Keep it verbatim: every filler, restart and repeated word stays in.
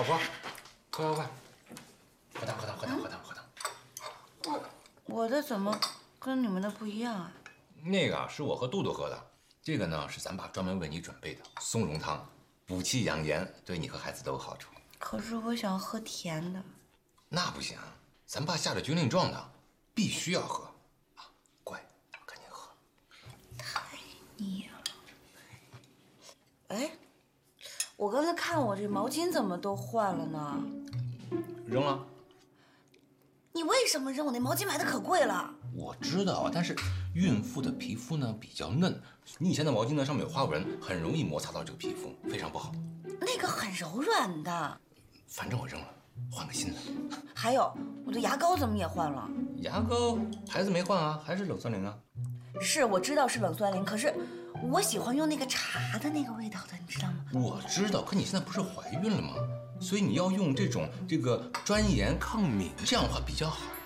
老婆，快快快，喝汤喝汤喝汤喝汤喝汤。 我我的怎么跟你们的不一样啊？ 那个是我和杜杜喝的，这个呢是咱爸专门为你准备的松茸汤，补气养颜，对你和孩子都有好处。 可是我想喝甜的。 那不行，咱爸下了军令状的，必须要喝。啊，乖，赶紧喝。 太腻了。哎，我刚才看我这毛巾怎么都换了呢？ 扔了。 你为什么扔？我那毛巾买的可贵了。 我知道，但是孕妇的皮肤呢比较嫩，你以前的毛巾呢上面有花纹，很容易摩擦到这个皮肤，非常不好。 那个很柔软的。 反正我扔了，换个新的。 还有，我的牙膏怎么也换了？ 牙膏牌子没换啊，还是冷酸灵啊。 是，我知道是冷酸灵，可是我喜欢用那个茶的那个味道的，你知道吗？ 我知道，可你现在不是怀孕了吗？所以你要用这种这个专研抗敏，这样的话比较好。